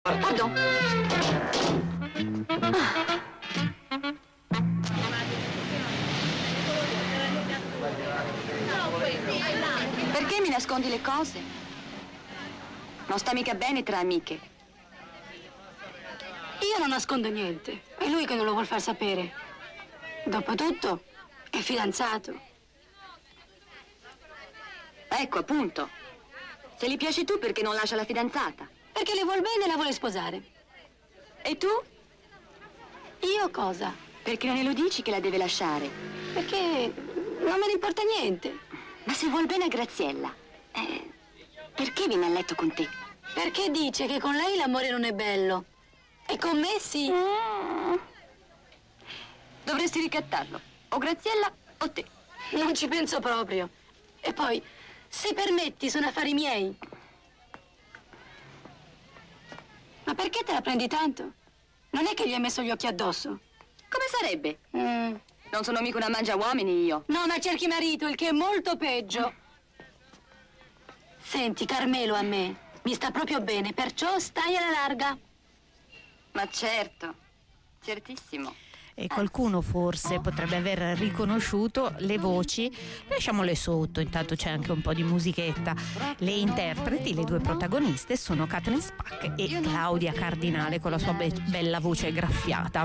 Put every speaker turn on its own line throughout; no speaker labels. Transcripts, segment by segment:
Pardon. Perché mi nascondi le cose? Non sta mica bene tra amiche.
Io non nascondo niente. È lui che non lo vuol far sapere. Dopotutto, è fidanzato.
Ecco, appunto. Se gli piaci tu, perché non lascia la fidanzata?
Perché le vuol bene e la vuole sposare.
E tu?
Io cosa?
Perché non glielo dici che la deve lasciare?
Perché non me ne importa niente.
Ma se vuol bene a Graziella, perché viene a letto con te?
Perché dice che con lei l'amore non è bello. E con me sì.
Dovresti ricattarlo. O Graziella o te.
Non ci penso proprio. E poi, se permetti, sono affari miei. Ma perché te la prendi tanto? Non è che gli hai messo gli occhi addosso?
Come sarebbe? Non sono mica una mangiauomini io.
No, ma cerchi marito, il che è molto peggio. Senti, Carmelo a me mi sta proprio bene, perciò stai alla larga.
Ma certo, certissimo.
E qualcuno forse potrebbe aver riconosciuto le voci. Lasciamole sotto, intanto c'è anche un po' di musichetta. Le interpreti, le due protagoniste, sono Catherine Spack e Claudia Cardinale con la sua bella voce graffiata.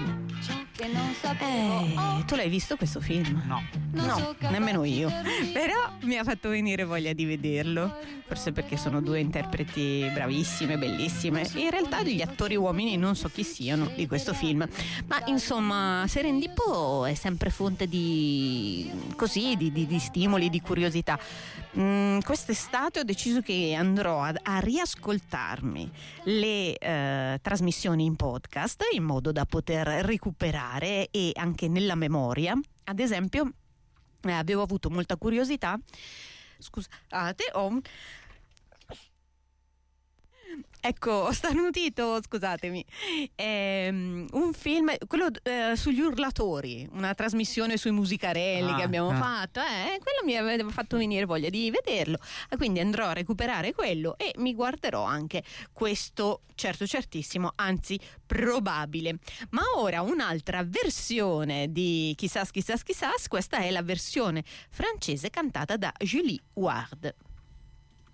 Tu l'hai visto questo film? No, nemmeno io. Però mi ha fatto venire voglia di vederlo. Forse perché sono due interpreti bravissime, bellissime. In realtà gli attori uomini non so chi siano di questo film. Ma insomma, Serendipo è sempre fonte di stimoli, di curiosità. Quest'estate ho deciso che andrò a riascoltarmi le trasmissioni in podcast in modo da poter recuperare e anche nella memoria. Ad esempio, avevo avuto molta curiosità. Scusate, ecco, ho starnutito, scusatemi. Un film, quello sugli urlatori, una trasmissione sui musicarelli che abbiamo fatto. Quello mi aveva fatto venire voglia di vederlo. Quindi andrò a recuperare quello e mi guarderò anche questo certissimo, anzi probabile. Ma ora un'altra versione di Chissà, questa è la versione francese cantata da Julie Ward.